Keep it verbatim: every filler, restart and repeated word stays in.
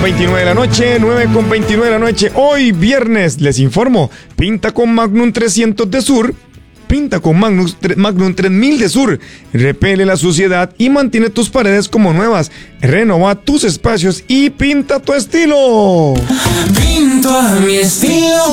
con veintinueve de la noche, nueve con veintinueve de la noche. Hoy viernes, les informo, pinta con Magnum trescientos de Sur. Pinta con Magnum, Magnum tres mil de Sur. Repele la suciedad y mantiene tus paredes como nuevas. Renova tus espacios y pinta tu estilo. Pinto a mi estilo.